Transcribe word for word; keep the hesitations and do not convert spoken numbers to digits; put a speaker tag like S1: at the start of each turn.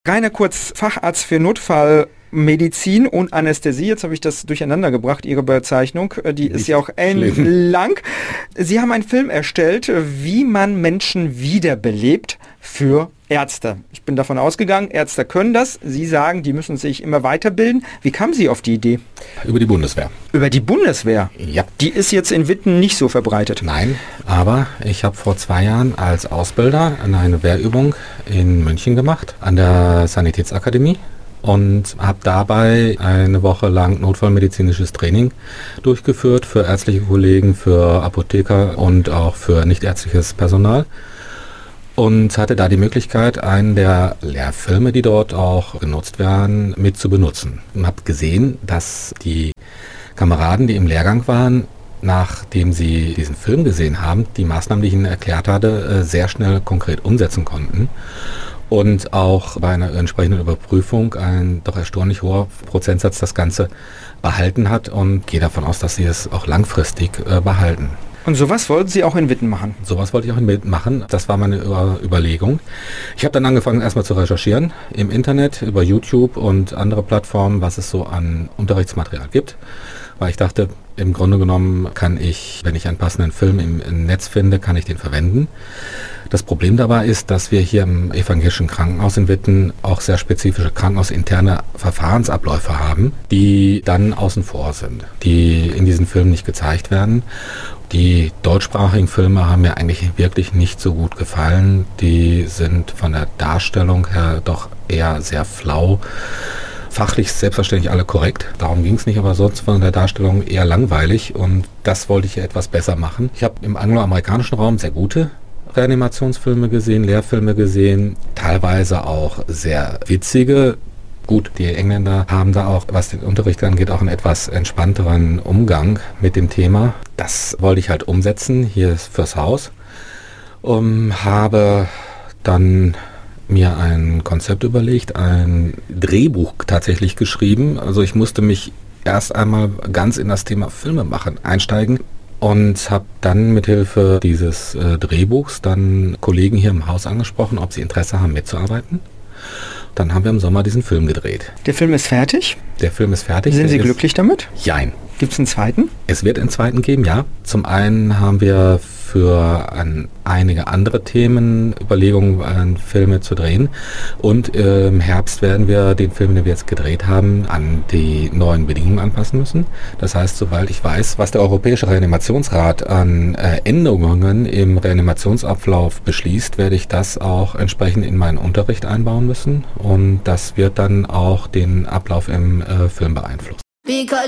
S1: Rainer Kurz, Facharzt für Notfallmedizin und Anästhesie. Jetzt habe ich das durcheinander gebracht, Ihre Bezeichnung. Die ist Nicht ja auch lang. Sie haben einen Film erstellt, wie man Menschen wiederbelebt für Ärzte. Ich bin davon ausgegangen, Ärzte können das. Sie sagen, die müssen sich immer weiterbilden. Wie kamen Sie auf die Idee?
S2: Über die Bundeswehr.
S1: Über die Bundeswehr?
S2: Ja.
S1: Die ist jetzt in Witten nicht so verbreitet.
S2: Nein, aber ich habe vor zwei Jahren als Ausbilder eine Wehrübung in München gemacht, an der Sanitätsakademie. Und habe dabei eine Woche lang notfallmedizinisches Training durchgeführt für ärztliche Kollegen, für Apotheker und auch für nichtärztliches Personal. Und hatte da die Möglichkeit, einen der Lehrfilme, die dort auch genutzt werden, mit zu benutzen. Und habe gesehen, dass die Kameraden, die im Lehrgang waren, nachdem sie diesen Film gesehen haben, die Maßnahmen, die ich ihnen erklärt hatte, sehr schnell konkret umsetzen konnten. Und auch bei einer entsprechenden Überprüfung ein doch erstaunlich hoher Prozentsatz das Ganze behalten hat und gehe davon aus, dass sie es auch langfristig äh, behalten.
S1: Und sowas wollten Sie auch in Witten machen?
S2: Sowas wollte ich auch in Witten machen. Das war meine Über- Überlegung. Ich habe dann angefangen, erstmal zu recherchieren im Internet, über YouTube und andere Plattformen, was es so an Unterrichtsmaterial gibt. Weil ich dachte, im Grunde genommen kann ich, wenn ich einen passenden Film im, im Netz finde, kann ich den verwenden. Das Problem dabei ist, dass wir hier im evangelischen Krankenhaus in Witten auch sehr spezifische krankenhausinterne Verfahrensabläufe haben, die dann außen vor sind, die in diesen Filmen nicht gezeigt werden. Die deutschsprachigen Filme haben mir eigentlich wirklich nicht so gut gefallen. Die sind von der Darstellung her doch eher sehr flau. Fachlich selbstverständlich alle korrekt, darum ging es nicht, aber sonst von der Darstellung eher langweilig und das wollte ich ja etwas besser machen. Ich habe im angloamerikanischen Raum sehr gute Reanimationsfilme gesehen, Lehrfilme gesehen, teilweise auch sehr witzige. Gut, die Engländer haben da auch, was den Unterricht angeht, auch einen etwas entspannteren Umgang mit dem Thema. Das wollte ich halt umsetzen, hier fürs Haus. Um, habe dann mir ein Konzept überlegt, ein Drehbuch tatsächlich geschrieben. Also ich musste mich erst einmal ganz in das Thema Filme machen einsteigen und habe dann mithilfe dieses äh, Drehbuchs dann Kollegen hier im Haus angesprochen, ob sie Interesse haben mitzuarbeiten. Dann haben wir im Sommer diesen Film gedreht.
S1: Der Film ist fertig?
S2: Der Film ist fertig.
S1: Sind Sie glücklich damit?
S2: Jein.
S1: Gibt es einen zweiten?
S2: Es wird einen zweiten geben, ja. Zum einen haben wir für an einige andere Themen Überlegungen, an Filme zu drehen. Und äh, im Herbst werden wir den Film, den wir jetzt gedreht haben, an die neuen Bedingungen anpassen müssen. Das heißt, sobald ich weiß, was der Europäische Reanimationsrat an äh, Änderungen im Reanimationsablauf beschließt, werde ich das auch entsprechend in meinen Unterricht einbauen müssen. Und das wird dann auch den Ablauf im äh, Film beeinflussen.